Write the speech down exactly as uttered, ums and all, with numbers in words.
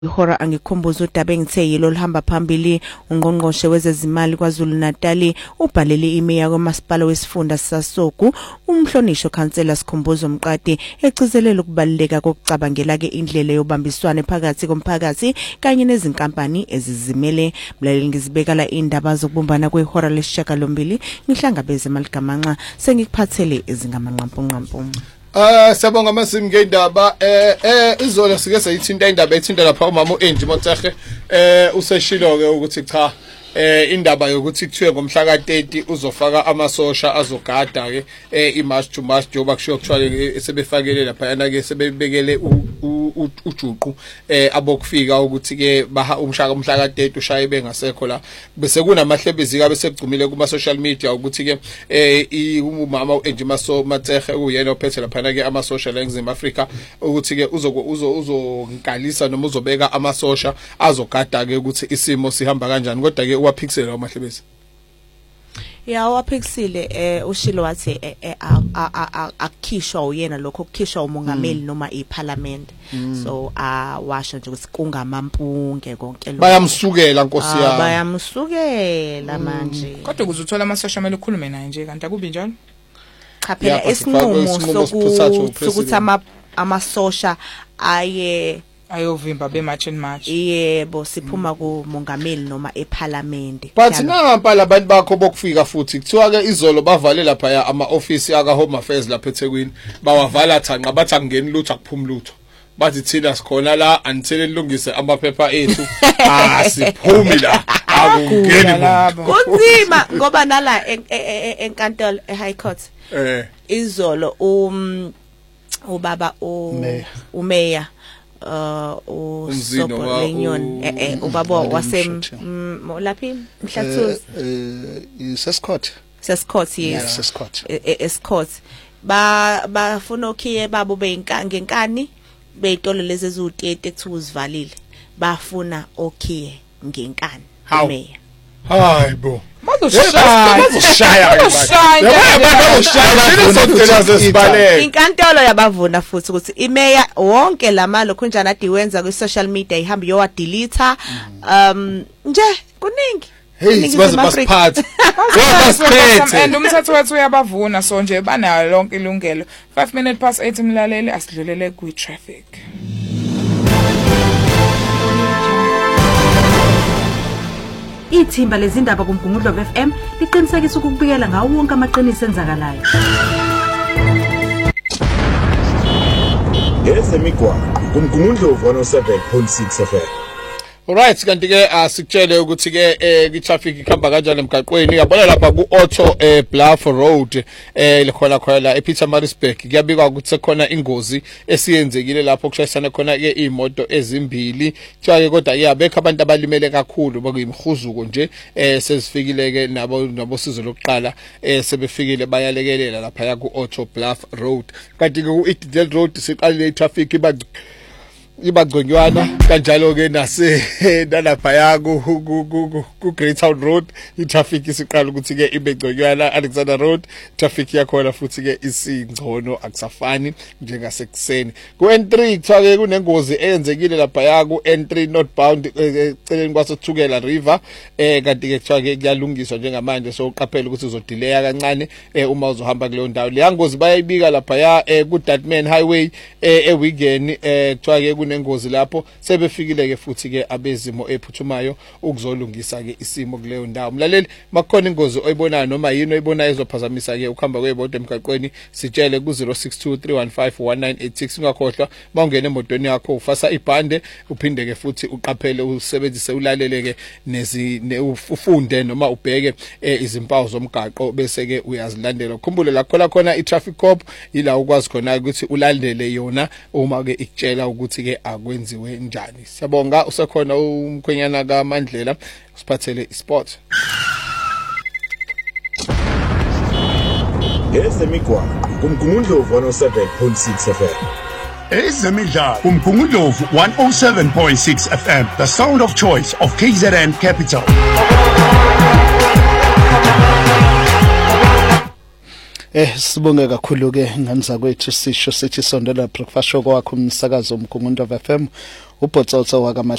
ihora angikhumbuza udaba engithe yilo lihamba phambili ungqongqoshe wezezimali kwaZulu Natal ubhalele imeya kwamasipala wesifunda saSogu umhlonisho councillor Sikhumbuzo Mqadi egcizelela ukubaluleka kokucabangela ke indlela yobambiswana phakathi komphakathi kanye nezinkampani ezizimele mlaleli ngizibekala indaba zokubumbana kwehora lesishiyagalombili ngihlangabeze maligamanxa sengikuphathele ezingamanqampunqampu. Ah sabonga amasimi ngendaba eh eh izolo sike sayithinta indaba ethinta lapha umama uEnji Motsache eh useshilo ke ukuthi cha eh indaba yokuthi kuthiwe ngomhla ka thirty uzofaka amasosha azogada ke eh imarch to march joba kusho kuthiwa sebefakele lapha yana ke sebebekele ujuqu eh abokufika ukuthi ke baha umshaka umhla ka thirty ushaye bengasekho la bese kunamahlebezi ka bese kugcumile kuma social media ukuthi ke eh umama uEnji Motsache uyena ophethe lapha ke amasosha la eNingizimu Afrika ukuthi ke uzo uzonkalisa noma uzobeka amasosha azogada ke ukuthi isimo sihamba kanjani kodwa ke waphixela amahlebezi. Ya waphixile eh ushilo wathi akukhishwa uyena lokho kukhishwa umongameli noma iParliament so ah washo nje ukuthi kungamampunge konke lokho bayamsukela Nkosi yami bayamsukela manje kodwa kuzuthola amasosha amele ukhulume naye nje kanti akubi njalo cha phela isinqumo sokuthi ama amasosha aye ayovimba be march and march yebo siphuma ku mongameli noma eParliament but nampa labantu bakho bokufika futhi kuthiwa ke izolo bavale lapha ya ama office aka Home Affairs lapha eThekwini bawavala thanqa bathi angeni lutho akuphumi lutho bathi thina sikhona la until elungise amaphepha ethu asiphumi la akungeni labo kunzima ngoba nala enkantolo eHigh Court eh izolo um ubaba umeya uh uSobolenyon eh eh ubaba wasem laphi Mhlathuzi eh Sescourt Sescourt yes Sescourt Escourt ba bafuna okhiye babo beyinkankani beyitolo lezi ezutete ekuthiwa uzivalile bafuna okhiye ngenkani meya hayi bo bazoshaya bazoshaya inkantolo yabavuna futhi ukuthi imeya wonke lamalo khonjana adi wenza ku social media ihamba yowa delete um nje kuningi hey sibaze basiphathe basiphethe and umthetho wethu uyabavuna so nje banayo lonke ilungelo five minutes past eight mlaleli asidlulele ku traffic. Ithimba lezindaba kuMgungundlo F M liqinisekisa ukubikela ngawo wonke amaqiniso enzakalayo. Ezemigwaqo kuMgungundlo one oh seven point six F M. Alright kanti ke asikutshele ukuthi ke eh traffic ikhamba kanjani emgaqweni yabona lapha ku Auto eh Bluff Road eh likhona khona ePietermaritzburg kuyabikwa ukuthi sekhona ingozi esiyenzekile lapho kushayisana khona ke imoto ezimbili kuthiwa kodwa iyabekho abantu abalimele kakhulu bakuyimhuzuko nje eh sezifikile ke nabo nabosizo lokuqala eh sebefikile bayalekelela lapha ya ku Auto Bluff Road kanti ke ku Edendale Road siqalile itraffic iba ibagconywana kanjalo ke nase nalapha ya ku ku Great Town Road itraffic isiqala ukuthi ke ibegconywana Alexander Road traffic yakhona futhi ke isingcono akusafani njengasekuseni ku N three kuthiwa ke kunengozi eyenzekile lapha ya ku N three northbound eceleni kwasothukela river eh kanti ke kuthiwa ke kuyalungiswa njengamanje so uqaphela ukuthi uzodelaya kancane uma uzohamba kuleyo ndawo le ngozi bayayibika lapha ya ku Dartman Highway eWigan eh kuthiwa ke nengozi lapho sebefikile ke futhi ke abezimo ephuthumayo ukuzolungisa ke isimo kuleyo ndawo mlaleli makhona ingozi oyibonayo noma yini oyibonayo ezophazamisa ke ukuhamba kwebodo emgaqweni sitshele ku zero six two three one five one nine eight six ungakhohlwa mawungena emotweni yakho ufasa ibhande uphinde ke futhi uqaphele usebenzise ulalele ke nezi ufunde noma ubheke izimpawu zomgaqo bese ke uyazilandela ukhumbule la khona khona itraffic cop ila ukwazi khona ukuthi ulandele yona uma ke ikutshela ukuthi ke akwenziwe njani. Siyabonga usekhona umkhwenyana kaMandlela usiphathele isport. Ezemigwaqo kuMgungundlo one oh seven point six F M. Ezemidlalo kuMgungundlo one oh seven point six F M, the sound of choice of K Z N Capital. Eh sibonge kakhulu ke ngani zakwethu sisho sithi sondela breakfast show kwakho umsakazo uMkhumbulo F M uBhotsotso waka